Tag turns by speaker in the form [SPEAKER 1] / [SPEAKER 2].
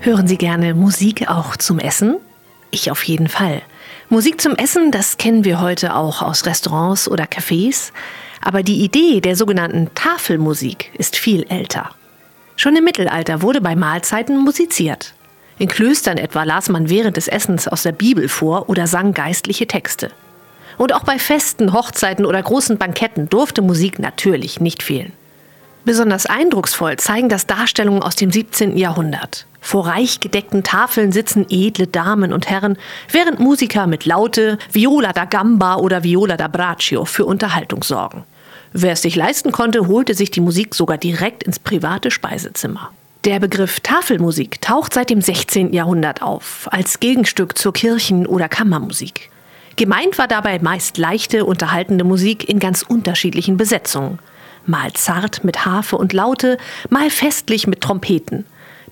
[SPEAKER 1] Hören Sie gerne Musik auch zum Essen? Ich auf jeden Fall. Musik zum Essen, das kennen wir heute auch aus Restaurants oder Cafés. Aber die Idee der sogenannten Tafelmusik ist viel älter. Schon im Mittelalter wurde bei Mahlzeiten musiziert. In Klöstern etwa las man während des Essens aus der Bibel vor oder sang geistliche Texte. Und auch bei Festen, Hochzeiten oder großen Banketten durfte Musik natürlich nicht fehlen. Besonders eindrucksvoll zeigen das Darstellungen aus dem 17. Jahrhundert. Vor reich gedeckten Tafeln sitzen edle Damen und Herren, während Musiker mit Laute, Viola da Gamba oder Viola da Braccio für Unterhaltung sorgen. Wer es sich leisten konnte, holte sich die Musik sogar direkt ins private Speisezimmer. Der Begriff Tafelmusik taucht seit dem 16. Jahrhundert auf, als Gegenstück zur Kirchen- oder Kammermusik. Gemeint war dabei meist leichte, unterhaltende Musik in ganz unterschiedlichen Besetzungen. Mal zart mit Harfe und Laute, mal festlich mit Trompeten.